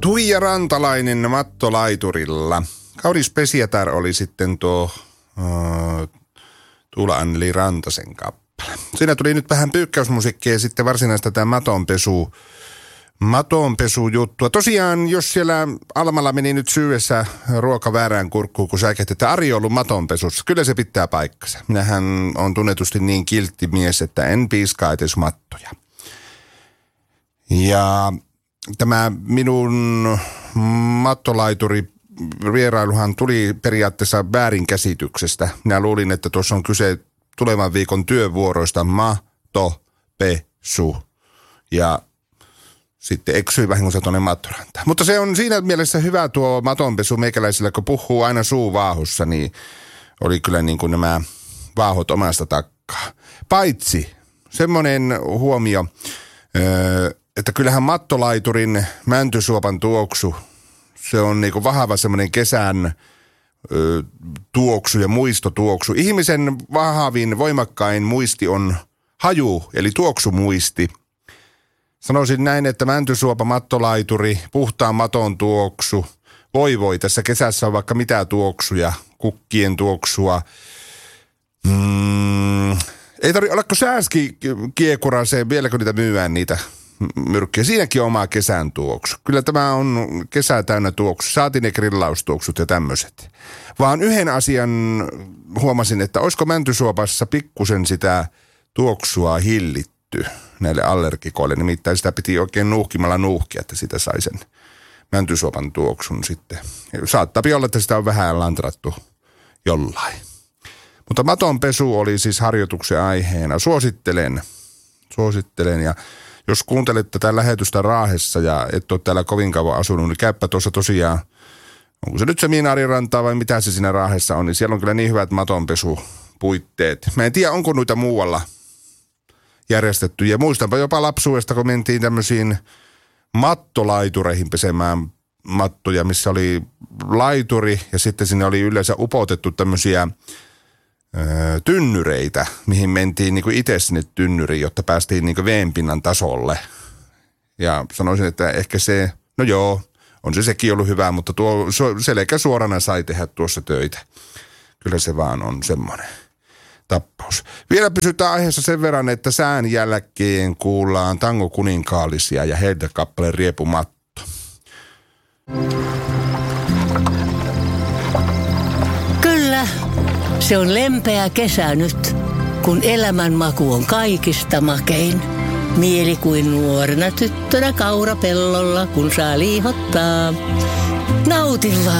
Tuija Rantalainen mattolaiturilla. Kaunis Pesijätär oli sitten tuo Tuula Anneli Rantasen kappale. Siinä tuli nyt vähän pyykkäysmusiikkia ja sitten varsinaista tämä matonpesujuttua. Tosiaan, jos siellä Almalla meni nyt syydessä ruoka väärään kurkkuun, kun säikähti, että Ari on ollut matonpesussa, kyllä se pitää paikkansa. Minähän on tunnetusti niin kiltti mies, että en piiskaa edes mattoja. Ja tämä minun mattolaituri vierailuhan tuli periaatteessa väärinkäsityksestä. Minä luulin, että tuossa on kyse tulevan viikon työvuoroista mattopesu. Ja sitten eksyi vahingossa tuonne mattorantaan. Mutta se on siinä mielessä hyvä tuo matonpesu meikäläisillä, kun puhuu aina suu vaahussa, niin oli kyllä niin kuin nämä vaahot omasta takkaa. Paitsi semmoinen huomio, että kyllähän mattolaiturin mäntysuopan tuoksu, se on niin kuin vahva semmoinen kesän tuoksu ja muistotuoksu. Ihmisen vahvin, voimakkain muisti on haju, eli tuoksumuisti. Sanoisin näin, että mäntysuopa, mattolaituri, puhtaan maton tuoksu. Voi, tässä kesässä on vaikka mitä tuoksuja, kukkien tuoksua. Ei tarvitse, oletko sääski kiekura se, vieläkö niitä myyään niitä myrkkiä. Siinäkin on oma kesän tuoksu. Kyllä tämä on kesä täynnä tuoksu. Saatiin ne grillaustuoksut ja tämmöiset. Vaan yhden asian huomasin, että olisiko mäntysuopassa pikkusen sitä tuoksua hillitty näille allergikoille. Nimittäin sitä piti oikein nuuhkimalla nuuhkia, että sitä sai sen mäntysuopan tuoksun sitten. Saattaa olla, että sitä on vähän lantrattu jollain. Mutta matonpesu oli siis harjoituksen aiheena. Suosittelen ja jos kuuntelet tätä lähetystä Raahessa ja et ole täällä kovin kauan asunut, niin käyppä tuossa tosiaan, onko se nyt se Miinarinrantaa vai mitä se siinä Raahessa on, niin siellä on kyllä niin hyvät matonpesupuitteet. Mä en tiedä, onko noita muualla järjestetty. Ja muistanpa jopa lapsuudesta, kun mentiin tämmöisiin mattolaitureihin pesemään mattoja, missä oli laituri ja sitten sinne oli yleensä upotettu tämmöisiä tynnyreitä, mihin mentiin niin kuin itse sinne tynnyriin, jotta päästiin niin kuin veenpinnan tasolle. Ja sanoisin, että ehkä se, no joo, on se sekin ollut hyvä, mutta tuo selkä suorana sai tehdä tuossa töitä. Kyllä se vaan on semmoinen tappaus. Vielä pysytään aiheessa sen verran, että sään jälkeen kuullaan Tango Kuninkaallisia ja heiltä kappaleen Riepumatto. Kyllä, se on lempeä kesä nyt, kun elämänmaku on kaikista makein. Mieli kuin nuorena tyttönä kaurapellolla, kun saa liihottaa. Nauti vaan.